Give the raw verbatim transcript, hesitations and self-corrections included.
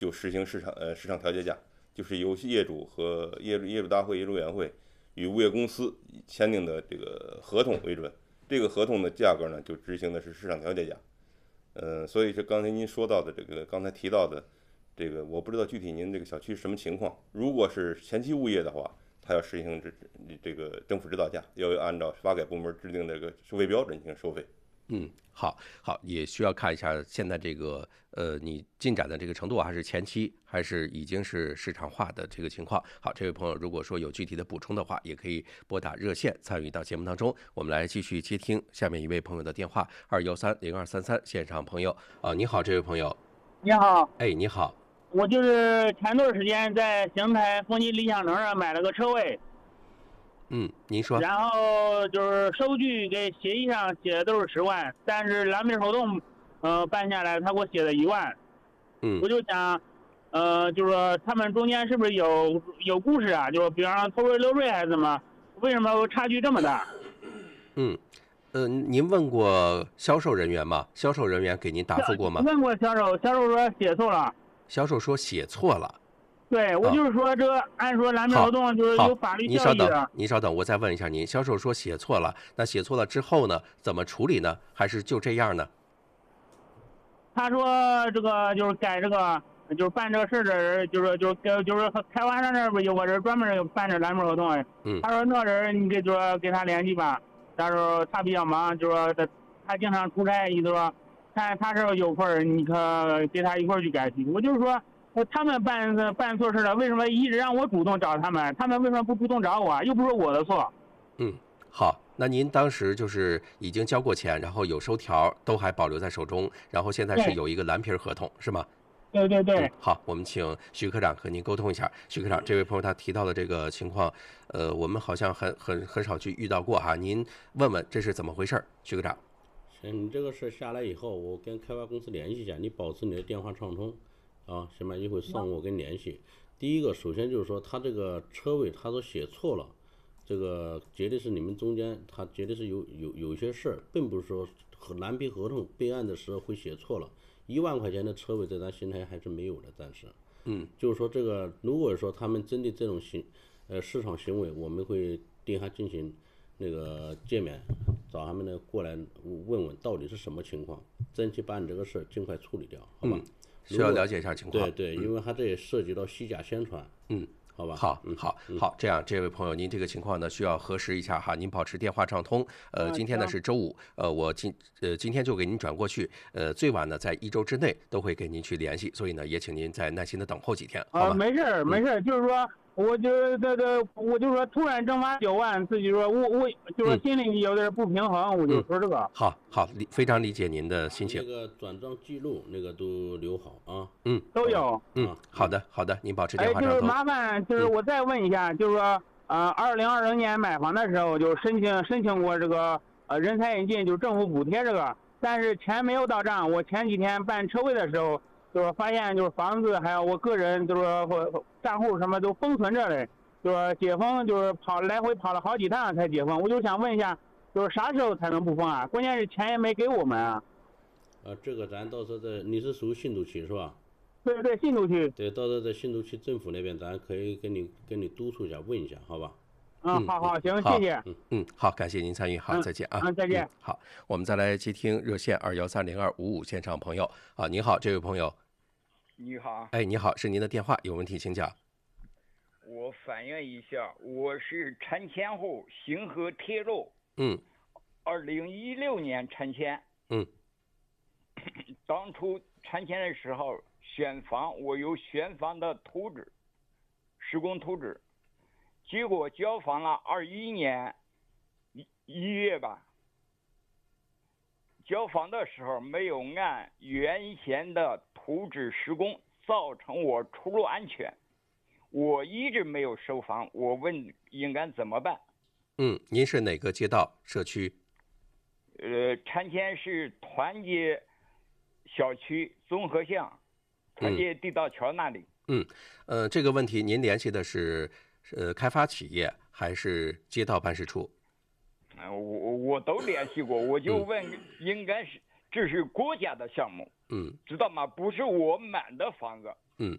就实行市场呃市场调节价，就是由业主和业主业主大会、业主委员会与物业公司签订的这个合同为准，这个合同的价格呢就执行的是市场调节价。呃，所以是刚才您说到的这个，刚才提到的这个，我不知道具体您这个小区什么情况。如果是前期物业的话，它要实行这这个政府指导价，要按照发改部门制定的这个收费标准进行收费。 嗯，好，好，也需要看一下现在这个呃，你进展的这个程度，还是前期，还是已经是市场化的这个情况。好，这位朋友如果说有具体的补充的话，也可以拨打热线参与到节目当中。我们来继续接听下面一位朋友的电话，二幺三零二三三，现场朋友啊，你好，这位朋友， 你好， 哎，你好， 我就是前段时间在邢台丰吉理想城上买了个车位， 嗯，您说， 然后就是收据给协议上写的都是十万，但是蓝皮合同，呃，办下来他给我写的一万， 嗯我就想，呃，就是说他们中间是不是有有故事啊？就是比方说偷税漏税还是怎么？为什么差距这么大？ 嗯，呃，您问过销售人员吗？销售人员给您答复过吗？ 问过销售，销售说写错了。 销售说写错了。 对，我就是说这个，按说蓝皮合同就是有法律您稍等效益的。， 您稍等，我再问一下您，销售说写错了，那写错了之后呢，怎么处理呢？还是就这样呢？ 他说这个就是改这个，就是办这个事儿的人，就是就是就是开发商那儿不有个人专门办这蓝皮合同。 嗯他说那人你给就说给他联系吧，他说他比较忙，就说他他经常出差，意思说看他这儿有空儿，你可给他一块儿去改去。我就是说。他们办办错事了，为什么一直让我主动找他们？他们为什么不主动找我？又不是我的错。 嗯，好，那您当时就是已经交过钱，然后有收条，都还保留在手中，然后现在是对有一个蓝皮合同，是吗？ 对对对。 嗯，好，我们请徐科长和您沟通一下。徐科长，这位朋友他提到的这个情况，呃，我们好像很很很少去遇到过哈，您问问这是怎么回事儿？徐科长。 行，你这个事下来以后，我跟开发公司联系一下，你保持你的电话畅通。啊，行吧，一会上午我跟你联系。第一个，首先就是说，他这个车位他说写错了，这个绝对是你们中间，他绝对是有有有些事儿，并不是说和蓝皮合同备案的时候会写错了。一万块钱的车位在咱邢台还是没有的，暂时。 嗯， 就是说这个，如果说他们针对这种行，呃，市场行为，我们会对他进行那个见面，找他们呢过来问问到底是什么情况，争取把你这个事儿尽快处理掉，好吧？ 嗯，需要了解一下情况。 对对，因为它这也涉及到虚假宣传。 嗯， 好吧。 好， 嗯， 好，好，这样，这位朋友，您这个情况呢，需要核实一下哈，您保持电话畅通。呃， 啊今天呢行是周五，呃，我今呃今天就给您转过去，呃，最晚呢在一周之内都会给您去联系，所以呢也请您再耐心的等候几天，好啊， 吧？ 没事儿没事儿，就是说，我就这这，我就说突然蒸发九万，自己说我我就说嗯心里有点不平衡，我就说这个。 好好，理非常理解您的心情那。个转账记录那个都留好啊。 嗯都有。 嗯啊， 好的好的，您保持电哎，就是话畅通。 麻烦，就是我再问一下，就是说，呃，二零二零年买房的时候就申请申请过这个呃人才引进，就是政府补贴这个，但是钱没有到账。我前几天办车位的时候，就是发现就是房子还有我个人就是说或账户什么都封存着嘞，就是解封就是跑来回跑了好几趟才解封。我就想问一下，就是啥时候才能不封啊？关键是钱也没给我们啊。 啊，这个咱到时候在，你是属于信都区是吧？ 对对，信都区。 对，到时候在信都区政府那边，咱可以跟你跟你督促一下，问一下，好吧？ 嗯，好好，行， 好谢谢。 嗯，好，感谢您参与，好， 嗯再见啊。 嗯再见好，我们再来接听热线二幺三零二五五现场朋友啊，您好，这位朋友， 你好， 哎，你好，是您的电话，有问题请讲。 我反映一下，我是拆迁户，星河铁路， 嗯二零一六年拆迁。 嗯当初拆迁的时候选房，我有选房的图纸，施工图纸，结果交房了二一年一一月吧。交房的时候没有按原先的图纸施工，造成我出入安全。我一直没有收房，我问应该怎么办？ 嗯，您是哪个街道社区？ 呃，拆迁是团结小区综合巷，团结地道桥那里。 嗯，呃，这个问题您联系的是呃开发企业还是街道办事处？ 呃我我都联系过，我就问，应该是这是国家的项目， 嗯知道吗？不是我买的房子。 嗯，